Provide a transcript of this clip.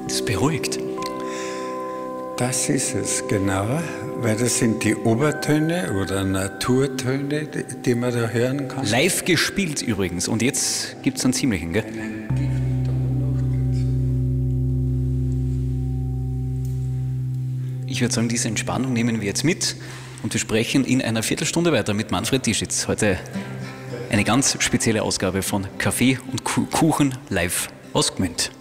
Das beruhigt. Das ist es, genau, weil das sind die Obertöne oder Naturtöne, die man da hören kann. Live gespielt übrigens. Und jetzt gibt es einen ziemlichen, gell? Ich würde sagen, diese Entspannung nehmen wir jetzt mit und wir sprechen in einer Viertelstunde weiter mit Manfred Dieschitz. Heute eine ganz spezielle Ausgabe von Kaffee und Kuchen live aus Gmünd.